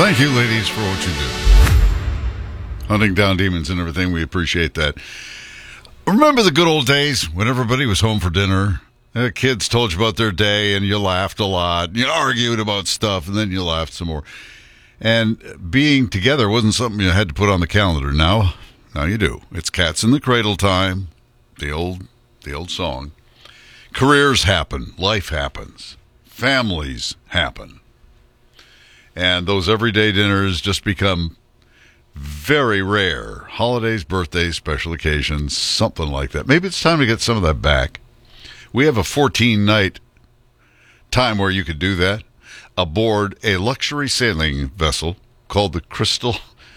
Thank you, ladies, for what you do. Hunting down demons and everything, we appreciate that. Remember the good old days when everybody was home for dinner? The kids told you about their day, and you laughed a lot. You argued about stuff, and then you laughed some more. And being together wasn't something you had to put on the calendar. Now you do. It's cats in the cradle time, the old song. Careers happen. Life happens. Families happen. And those everyday dinners just become very rare. Holidays, birthdays, special occasions, something like that. Maybe it's time to get some of that back. We have a 14-night time where you could do that aboard a luxury sailing vessel called the Crystal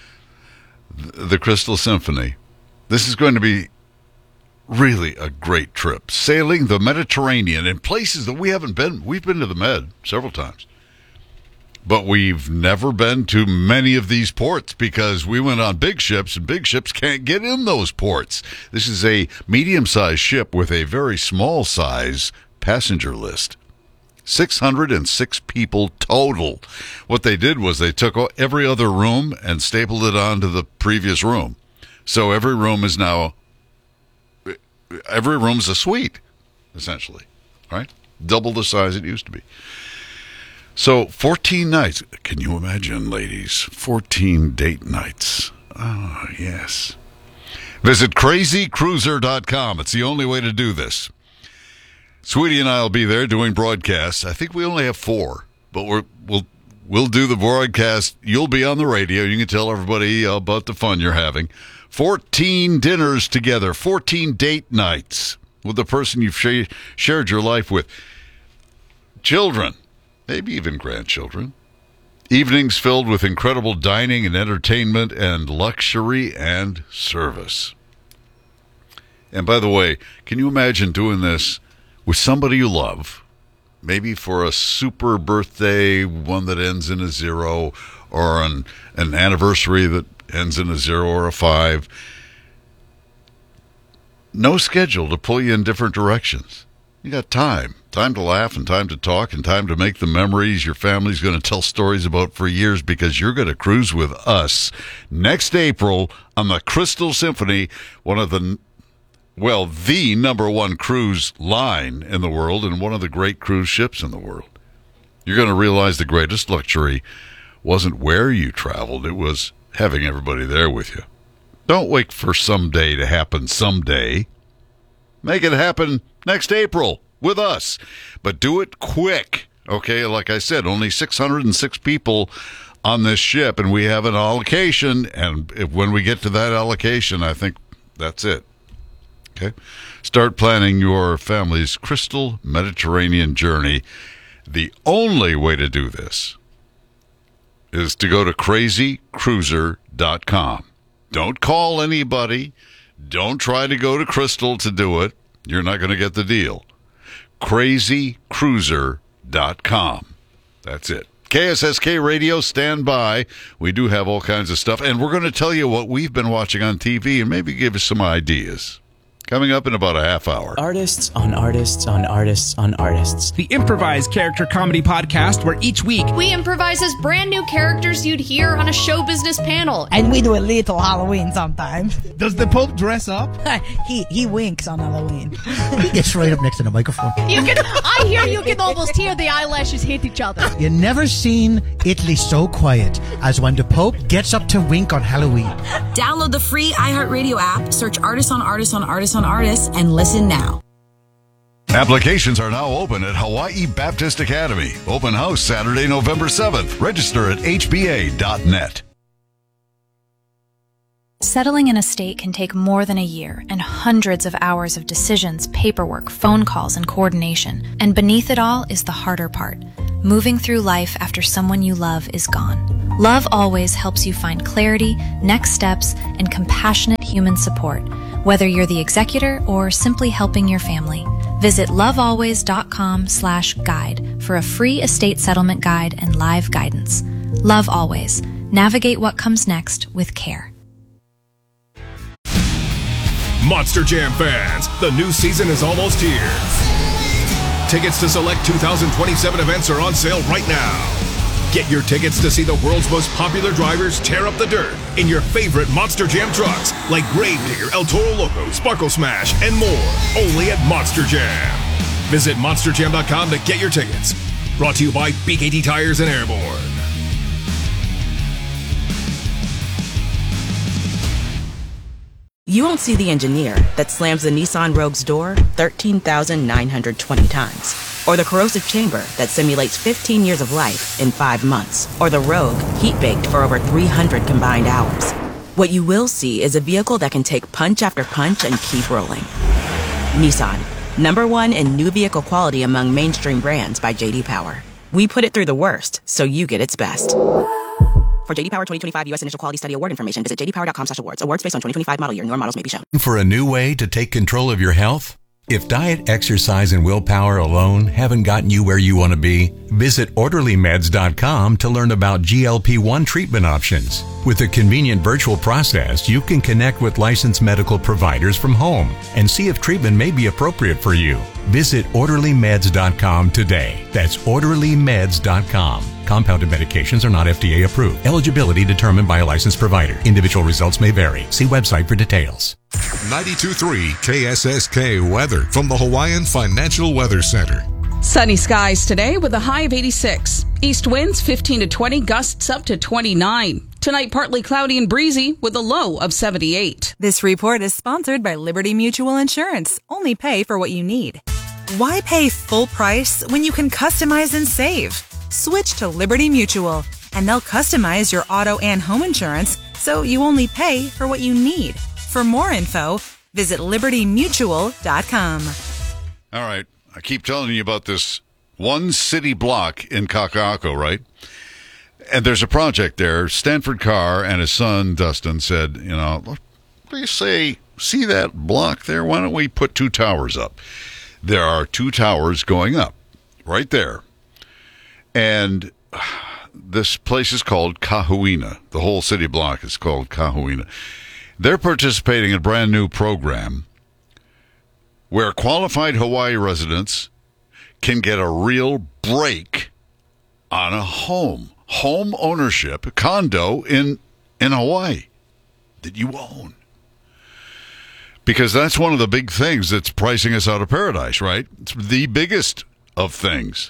Symphony. This is going to be really a great trip. Sailing the Mediterranean in places that we haven't been. We've been to the Med several times. But we've never been to many of these ports because we went on big ships, and big ships can't get in those ports. This is a medium-sized ship with a very small-size passenger list. 606 people total. What they did was they took every other room and stapled it onto the previous room. So every room is a suite, essentially. Right? Double the size it used to be. So 14 nights. Can you imagine, ladies? 14 date nights. Oh, yes. Visit crazycruiser.com. It's the only way to do this. Sweetie and I will be there doing broadcasts. I think we only have 4, but we'll do the broadcast. You'll be on the radio. You can tell everybody about the fun you're having. 14 dinners together, 14 date nights with the person you've shared your life with. Children. Maybe even grandchildren. Evenings filled with incredible dining and entertainment and luxury and service. And by the way, can you imagine doing this with somebody you love? Maybe for a super birthday, one that ends in a 0, or an anniversary that ends in a 0 or a 5. No schedule to pull you in different directions. You got time to laugh and time to talk and time to make the memories your family's going to tell stories about for years, because you're going to cruise with us next April on the Crystal Symphony, one of the number one cruise line in the world and one of the great cruise ships in the world. You're going to realize the greatest luxury wasn't where you traveled, it was having everybody there with you. Don't wait for someday to happen someday. Make it happen next April with us. But do it quick. Okay, like I said, only 606 people on this ship, and we have an allocation, and when we get to that allocation, I think that's it. Okay? Start planning your family's Crystal Mediterranean journey. The only way to do this is to go to crazycruiser.com. Don't call anybody. Don't try to go to Crystal to do it. You're not going to get the deal. crazycruiser.com. That's it. KSSK Radio, stand by. We do have all kinds of stuff, and we're going to tell you what we've been watching on TV and maybe give us some ideas. Coming up in about a half hour. Artists on Artists on Artists on Artists. The improvised character comedy podcast where each week we improvise as brand new characters you'd hear on a show business panel. And we do a little Halloween sometimes. Does the Pope dress up? He winks on Halloween. He gets right up next to the microphone. I hear you can almost hear the eyelashes hit each other. You never seen Italy so quiet as when the Pope gets up to wink on Halloween. Download the free iHeartRadio app, search Artists on Artists on Artists on Artists, and listen now. Applications are now open at Hawaii Baptist Academy. Open house Saturday, November 7th. Register at hba.net. Settling in a state can take more than a year and hundreds of hours of decisions, paperwork, phone calls, and coordination. And beneath it all is the harder part. Moving through life after someone you love is gone. Love Always helps you find clarity, next steps, and compassionate human support, whether you're the executor or simply helping your family. Visit lovealways.com/guide for a free estate settlement guide and live guidance. Love Always. Navigate what comes next with care. Monster Jam fans, the new season is almost here. Tickets to select 2027 events are on sale right now. Get your tickets to see the world's most popular drivers tear up the dirt in your favorite Monster Jam trucks like Gravedigger, El Toro Loco, Sparkle Smash, and more. Only at Monster Jam. Visit monsterjam.com to get your tickets. Brought to you by BKT Tires and Airborne. You won't see the engineer that slams the Nissan Rogue's door 13,920 times. Or the corrosive chamber that simulates 15 years of life in 5 months. Or the Rogue heat-baked for over 300 combined hours. What you will see is a vehicle that can take punch after punch and keep rolling. Nissan, #1 in new vehicle quality among mainstream brands by J.D. Power. We put it through the worst, so you get its best. For J.D. Power 2025 U.S. Initial Quality Study Award information, visit jdpower.com/awards. Awards based on 2025 model year. Newer models may be shown. For a new way to take control of your health? If diet, exercise, and willpower alone haven't gotten you where you want to be, visit OrderlyMeds.com to learn about GLP-1 treatment options. With a convenient virtual process, you can connect with licensed medical providers from home and see if treatment may be appropriate for you. Visit OrderlyMeds.com today. That's OrderlyMeds.com. Compounded medications are not FDA approved. Eligibility determined by a licensed provider. Individual results may vary. See website for details. 92.3 KSSK weather from the Hawaiian Financial Weather Center. Sunny skies today with a high of 86. East winds 15 to 20, gusts up to 29. Tonight, partly cloudy and breezy with a low of 78. This report is sponsored by Liberty Mutual Insurance. Only pay for what you need. Why pay full price when you can customize and save? Switch to Liberty Mutual, and they'll customize your auto and home insurance so you only pay for what you need. For more info, visit libertymutual.com. All right. I keep telling you about this one city block in Kaka'ako, right? And there's a project there. Stanford Carr and his son, Dustin, said, what do you say? See that block there? Why don't we put 2 towers up? There are 2 towers going up right there. And this place is called Kahuina. The whole city block is called Kahuina. They're participating in a brand new program where qualified Hawaii residents can get a real break on a home ownership, a condo in Hawaii that you own. Because that's one of the big things that's pricing us out of paradise, right? It's the biggest of things.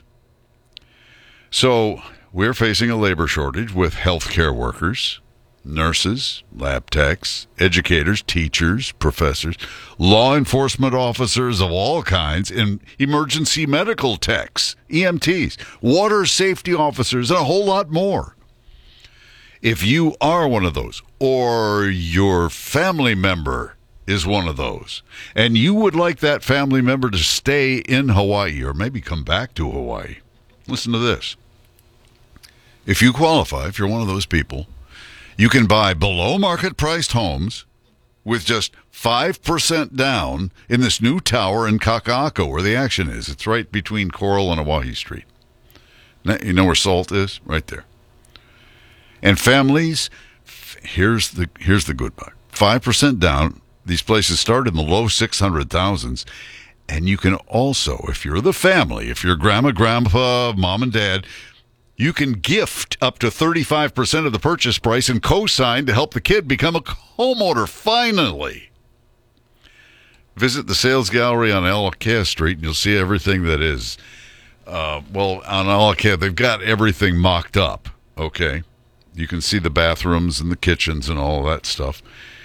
So we're facing a labor shortage with healthcare workers, nurses, lab techs, educators, teachers, professors, law enforcement officers of all kinds, and emergency medical techs, EMTs, water safety officers, and a whole lot more. If you are one of those, or your family member is one of those, and you would like that family member to stay in Hawaii or maybe come back to Hawaii, listen to this. If you qualify, if you're one of those people, you can buy below-market priced homes with just 5% down in this new tower in Kaka'ako, where the action is. It's right between Coral and Oahe Street. You know where Salt is? Right there. And families, here's the good part. 5% down. These places start in the low 600,000s. And you can also, if you're the family, if you're grandma, grandpa, mom, and dad, you can gift up to 35% of the purchase price and co-sign to help the kid become a homeowner, finally. Visit the sales gallery on Alakea Street, and you'll see everything that is. On Alakea, they've got everything mocked up, okay? You can see the bathrooms and the kitchens and all that stuff.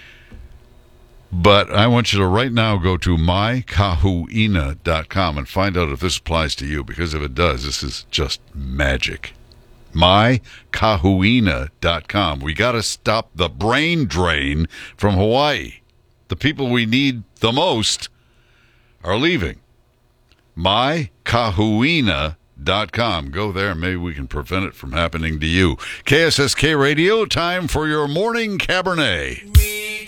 But I want you to right now go to mykahuina.com and find out if this applies to you, because if it does, this is just magic. mykahuina.com. We got to stop the brain drain from Hawaii. The people we need the most are leaving. mykahuina.com. Go there. Maybe we can prevent it from happening to you. KSSK Radio, time for your morning Cabernet.